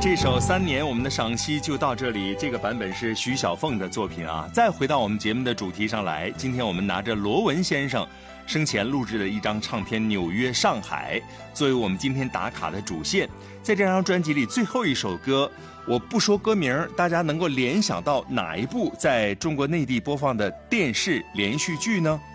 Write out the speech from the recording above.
这首《3年》我们的赏析就到这里，这个版本是徐小凤的作品啊。再回到我们节目的主题上来，今天我们拿着罗文先生生前录制的一张唱片《纽约上海》作为我们今天打卡的主线。在这张专辑里最后一首歌，我不说歌名，大家能够联想到哪一部在中国内地播放的电视连续剧呢？